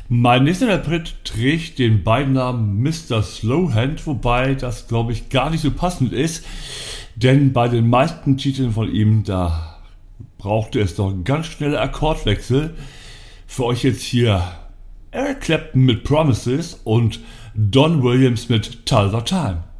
Mein nächster Interpret trägt den Beinamen Mr. Slowhand, wobei das, glaube ich, gar nicht so passend ist, denn bei den meisten Titeln von ihm, da brauchte es doch ganz schnelle Akkordwechsel. Für euch jetzt hier Eric Clapton mit Promises und Don Williams mit Till the Time.